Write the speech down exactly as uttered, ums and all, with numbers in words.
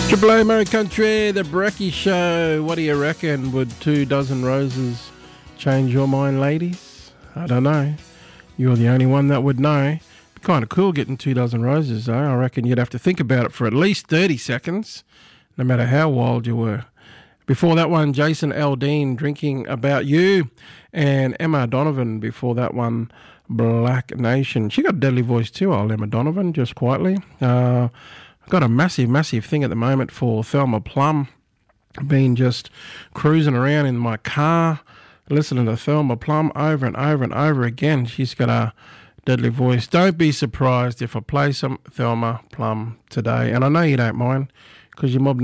Triple A Murray Country, the Brecky Show. What do you reckon? Would two dozen roses change your mind, ladies? I don't know. You're the only one that would know. Be kind of cool getting two dozen roses, though. I reckon you'd have to think about it for at least thirty seconds, no matter how wild you were. Before that one, Jason Aldean, Drinking About You, and Emma Donovan. Before that one, Black Nation. She got a deadly voice too, old Emma Donovan, just quietly. Uh... I've got a massive, massive thing at the moment for Thelma Plum. I've been just cruising around in my car, listening to Thelma Plum over and over and over again. She's got a deadly voice. Don't be surprised if I play some Thelma Plum today. And I know you don't mind, because you're mob